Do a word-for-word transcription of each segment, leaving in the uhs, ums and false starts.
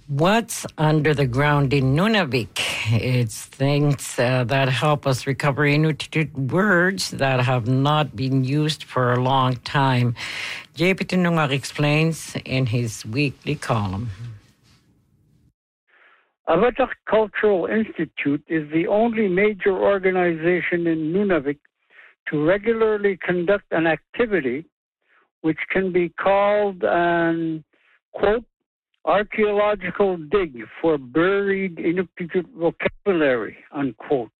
What's under the ground in Nunavik? It's things uh, that help us recover Inuktitut words that have not been used for a long time. J P Tunungar explains in his weekly column. Avatak Cultural Institute is the only major organization in Nunavik to regularly conduct an activity which can be called an, quote, archaeological dig for buried Inuktitut vocabulary, unquote.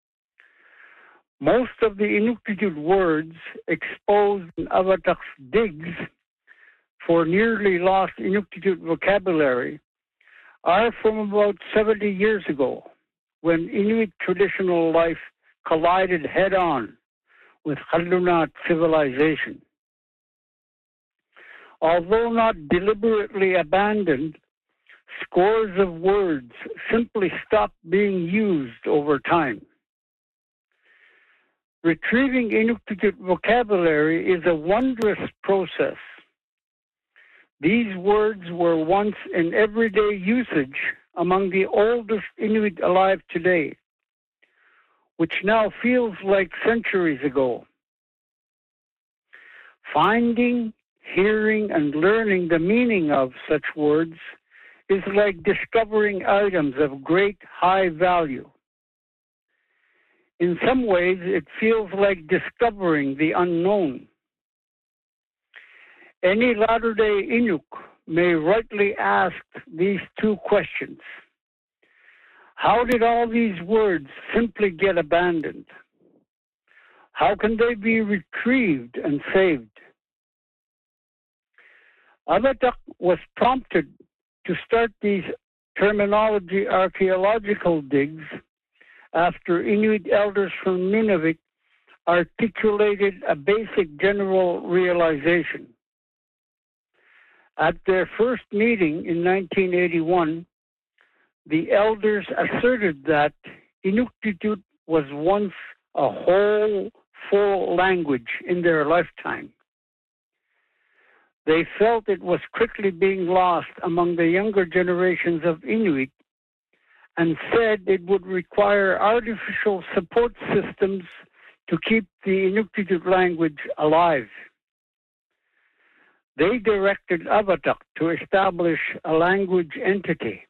Most of the Inuktitut words exposed in Avatak's digs for nearly lost Inuktitut vocabulary are from about seventy years ago, when Inuit traditional life collided head-on with Khalunat civilization. Although not deliberately abandoned, scores of words simply stopped being used over time. Retrieving Inuktitut vocabulary is a wondrous process. These words were once in everyday usage among the oldest Inuit alive today, which now feels like centuries ago. Finding, hearing, and learning the meaning of such words is like discovering items of great high value. In some ways, it feels like discovering the unknown. Any latter-day Inuk may rightly ask these two questions. How did all these words simply get abandoned? How can they be retrieved and saved? Avatak was prompted to start these terminology archaeological digs after Inuit elders from Nunavik articulated a basic general realization. At their first meeting in nineteen eighty-one, the elders asserted that Inuktitut was once a whole, full language in their lifetime. They felt it was quickly being lost among the younger generations of Inuit and said it would require artificial support systems to keep the Inuktitut language alive. They directed Avatak to establish a language entity.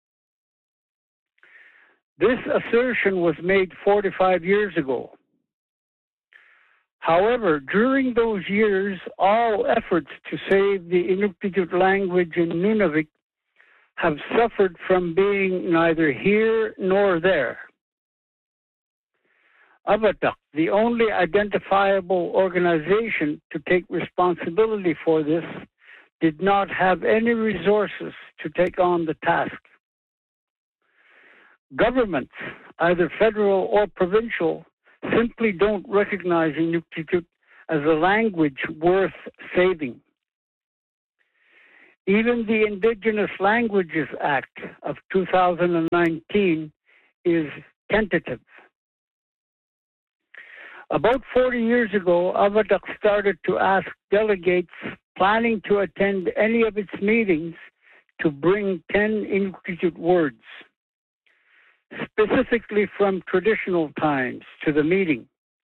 This assertion was made forty-five years ago. However, during those years, all efforts to save the Inuktitut language in Nunavik have suffered from being neither here nor there. Avatak, the only identifiable organization to take responsibility for this, did not have any resources to take on the task. Governments, either federal or provincial, simply don't recognize Inuktitut as a language worth saving. Even the Indigenous Languages Act of two thousand nineteen is tentative. About forty years ago, Avatak started to ask delegates planning to attend any of its meetings to bring ten Inuktitut words, specifically from traditional times, to the meeting.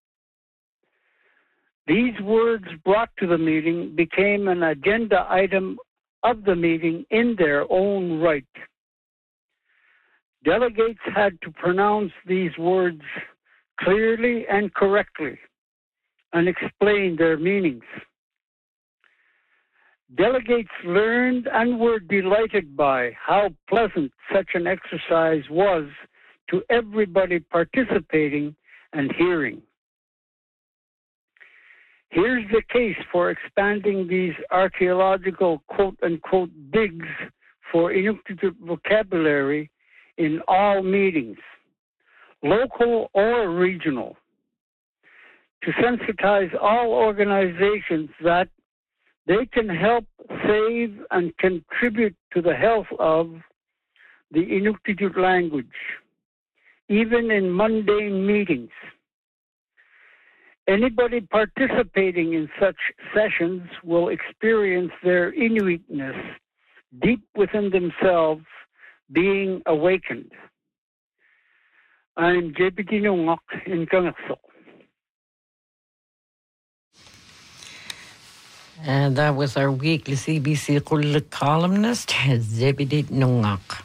These words brought to the meeting became an agenda item of the meeting in their own right. Delegates had to pronounce these words clearly and correctly and explain their meanings. Delegates learned and were delighted by how pleasant such an exercise was to everybody participating and hearing. Here's the case for expanding these archaeological quote-unquote digs for Inuktitut vocabulary in all meetings, local or regional, to sensitize all organizations that they can help save and contribute to the health of the Inuktitut language, even in mundane meetings. Anybody participating in such sessions will experience their Inuitness deep within themselves being awakened. I'm J P T Nungak in Kangaso. And that was our weekly C B C columnist, Zebedee Nungak.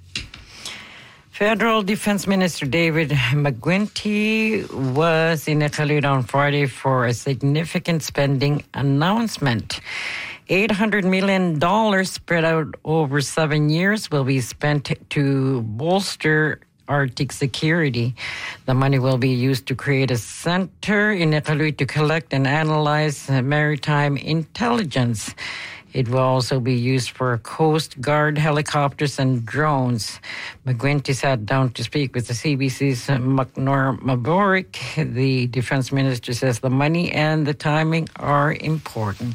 Federal Defense Minister David McGuinty was in Iqaluit on Friday for a significant spending announcement. eight hundred million dollars spread out over seven years will be spent to bolster Arctic security. The money will be used to create a center in Iqaluit to collect and analyze maritime intelligence. It will also be used for Coast Guard helicopters and drones. McGuinty sat down to speak with the C B C's Macnor Maborik. The defense minister says the money and the timing are important.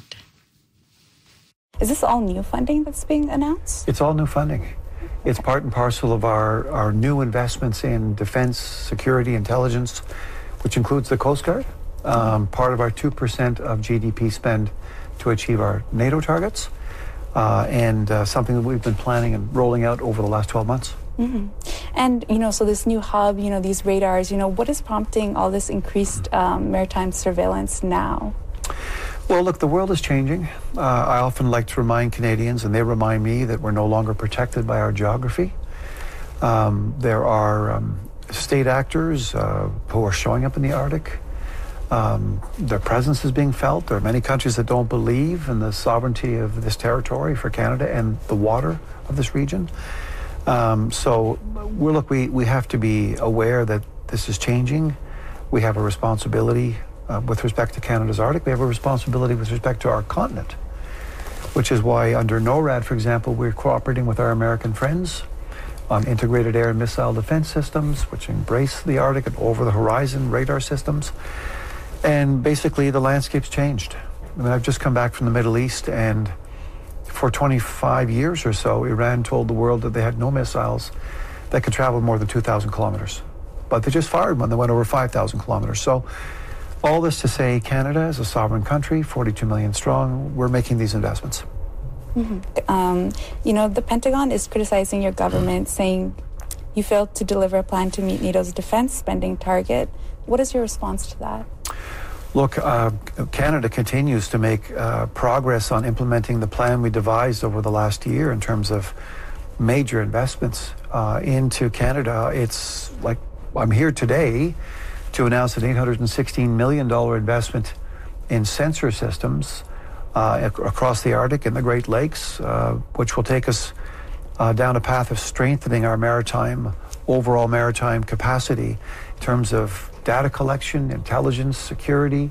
Is this all new funding that's being announced? It's all new funding. It's part and parcel of our, our new investments in defense, security, intelligence, which includes the Coast Guard, um, part of our two percent of G D P spend to achieve our NATO targets, uh, and uh, something that we've been planning and rolling out over the last twelve months. Mm-hmm. And, you know, so this new hub, you know, these radars, you know, what is prompting all this increased um, maritime surveillance now? Well, look, the world is changing. Uh, I often like to remind Canadians, and they remind me, that we're no longer protected by our geography. Um, there are um, state actors uh, who are showing up in the Arctic. Um, their presence is being felt. There are many countries that don't believe in the sovereignty of this territory for Canada and the water of this region. Um, so, we're, look, we, we have to be aware that this is changing. We have a responsibility Uh, with respect to Canada's Arctic. We have a responsibility with respect to our continent, which is why under NORAD, for example, we're cooperating with our American friends on integrated air and missile defense systems, which embrace the Arctic and over-the-horizon radar systems. And basically, the landscape's changed. I mean, I've just come back from the Middle East, and for twenty-five years or so, Iran told the world that they had no missiles that could travel more than two thousand kilometers. But they just fired one that went over five thousand kilometers. So, all this to say, Canada is a sovereign country, forty-two million strong. We're making these investments. Mm-hmm. Um, you know, the Pentagon is criticizing your government, saying you failed to deliver a plan to meet NATO's defense spending target. What is your response to that? Look, uh, Canada continues to make uh, progress on implementing the plan we devised over the last year in terms of major investments uh, into Canada. It's like, I'm here today to announce an eight hundred sixteen million dollars investment in sensor systems uh, ac- across the Arctic and the Great Lakes, uh, which will take us uh, down a path of strengthening our maritime, overall maritime capacity in terms of data collection, intelligence, security.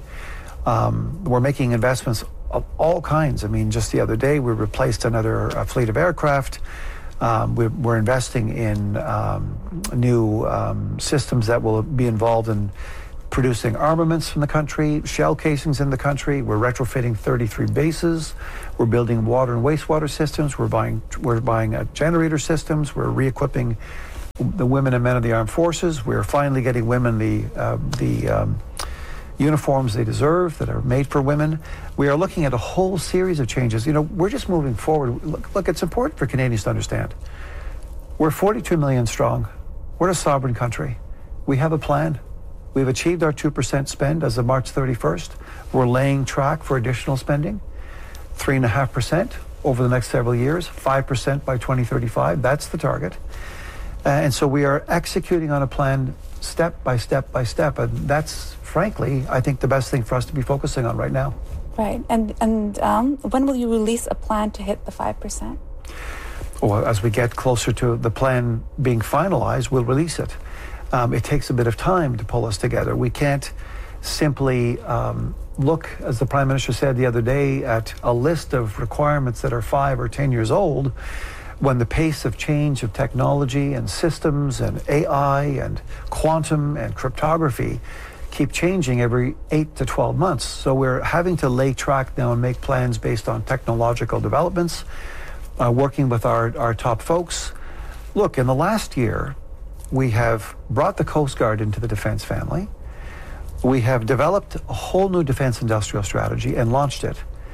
Um, we're making investments of all kinds. I mean, just the other day, we replaced another uh, fleet of aircraft. Um, we're, we're investing in um, new um, systems that will be involved in producing armaments from the country, shell casings in the country. We're retrofitting thirty-three bases. We're building water and wastewater systems. We're buying we're buying uh, generator systems. We're re-equipping the women and men of the armed forces. We're finally getting women the uh, the um, uniforms they deserve that are made for women. We are looking at a whole series of changes. You know, we're just moving forward. Look, look, it's important for Canadians to understand. We're forty-two million strong. We're a sovereign country. We have a plan. We've achieved our two percent spend as of March thirty-first. We're laying track for additional spending, three point five percent over the next several years, five percent by twenty thirty-five. That's the target. Uh, and so we are executing on a plan step by step by step. And that's, frankly, I think the best thing for us to be focusing on right now. Right. And and um, when will you release a plan to hit the five percent? Well, as we get closer to the plan being finalized, we'll release it. Um, it takes a bit of time to pull us together. We can't simply um, look, as the Prime Minister said the other day, at a list of requirements that are five or ten years old when the pace of change of technology and systems and A I and quantum and cryptography keep changing every eight to twelve months. So we're having to lay track now and make plans based on technological developments, uh, working with our, our top folks. Look, in the last year, we have brought the Coast Guard into the defense family. We have developed a whole new defense industrial strategy and launched it.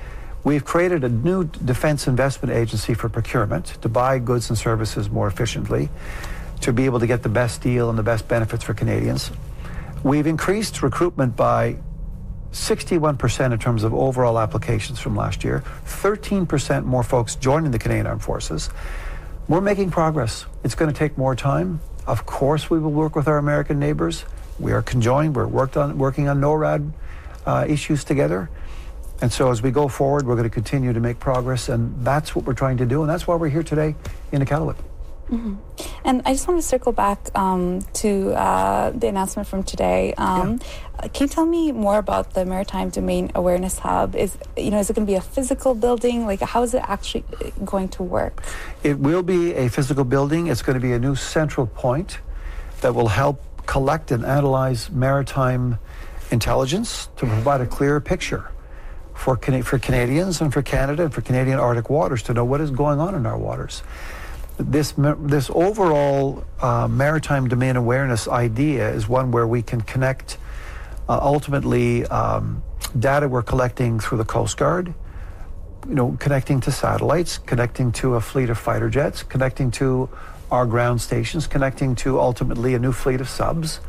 We've created a new defense investment agency for procurement to buy goods and services more efficiently, to be able to get the best deal and the best benefits for Canadians. We've increased recruitment by sixty-one percent in terms of overall applications from last year, thirteen percent more folks joining the Canadian Armed Forces. We're making progress. It's going to take more time. Of course, we will work with our American neighbors. We are conjoined. We're worked on, working on NORAD uh, issues together. And so as we go forward, we're going to continue to make progress, and that's what we're trying to do, and that's why we're here today in Iqaluit. Mm-hmm. And I just want to circle back um, to uh, the announcement from today. Um, yeah. Can you tell me more about the Maritime Domain Awareness Hub? Is you know is it going to be a physical building? Like, how is it actually going to work? It will be a physical building. It's going to be a new central point that will help collect and analyze maritime intelligence to provide a clearer picture for Can- for Canadians and for Canada and for Canadian Arctic waters to know what is going on in our waters. This this overall uh, maritime domain awareness idea is one where we can connect uh, ultimately um, data we're collecting through the Coast Guard, you know, connecting to satellites, connecting to a fleet of fighter jets, connecting to our ground stations, connecting to ultimately a new fleet of subs,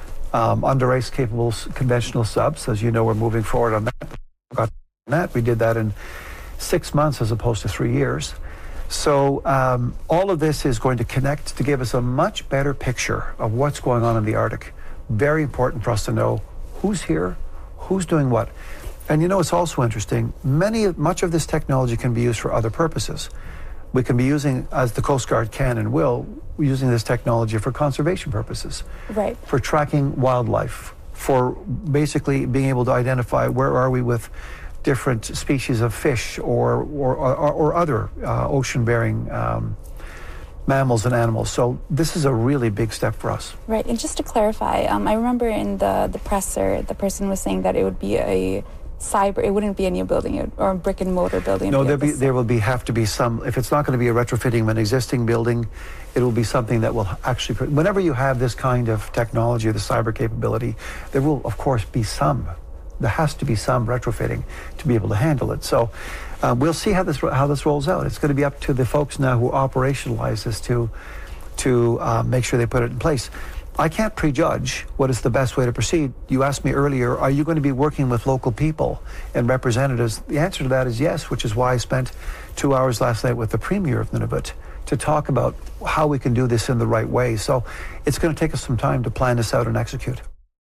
um, under ice capable conventional subs. As you know, we're moving forward on that. Got that. We did that in six months as opposed to three years. So um, all of this is going to connect to give us a much better picture of what's going on in the Arctic. Very important for us to know who's here, who's doing what. And you know, it's also interesting, many, much of this technology can be used for other purposes. We can be using, as the Coast Guard can and will, using this technology for conservation purposes. Right. For tracking wildlife, for basically being able to identify where are we with different species of fish or or, or, or other uh, ocean-bearing um, mammals and animals. So this is a really big step for us. Right, and just to clarify, um, I remember in the, the presser, the person was saying that it would be a cyber, it wouldn't be a new building or a brick and mortar building. No, there be, there will be have to be some, if it's not going to be a retrofitting of an existing building, it will be something that will actually, whenever you have this kind of technology, the cyber capability, there will of course be some. There has to be some retrofitting to be able to handle it. So uh, we'll see how this how this rolls out. It's going to be up to the folks now who operationalize this to to uh, make sure they put it in place. I can't prejudge what is the best way to proceed. You asked me earlier, are you going to be working with local people and representatives? The answer to that is yes, which is why I spent two hours last night with the Premier of Nunavut to talk about how we can do this in the right way. So it's going to take us some time to plan this out and execute.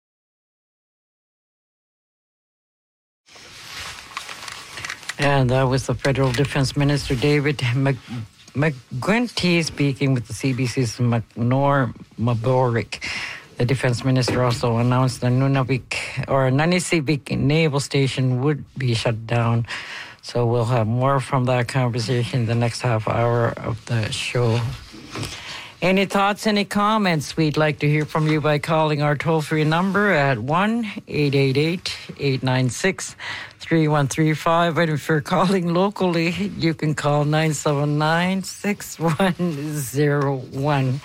And that was the Federal Defense Minister, David Mc, McGuinty, speaking with the C B C's Macnor Maborik. The Defense Minister also announced the Nunavik or Nanisivik Naval Station would be shut down. So we'll have more from that conversation the next half hour of the show. Any thoughts, any comments? We'd like to hear from you by calling our toll-free number at one eight eight eight, eight nine six, three one three five. And if you're calling locally, you can call nine seven nine, six one zero one.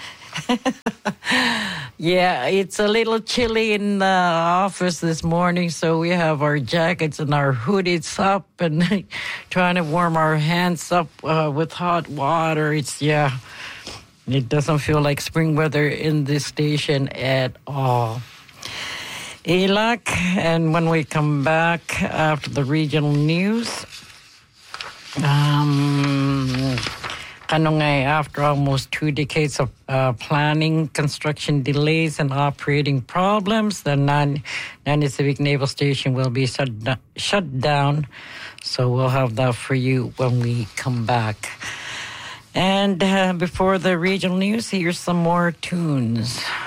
Yeah, it's a little chilly in the office this morning, so we have our jackets and our hoodies up and trying to warm our hands up uh, with hot water. It's, yeah... It doesn't feel like spring weather in this station at all. Ilak, and when we come back after the regional news, um, after almost two decades of uh, planning, construction delays, and operating problems, the Nanisivik Naval Station will be shut, shut down. So we'll have that for you when we come back. And uh, before the regional news, here's some more tunes.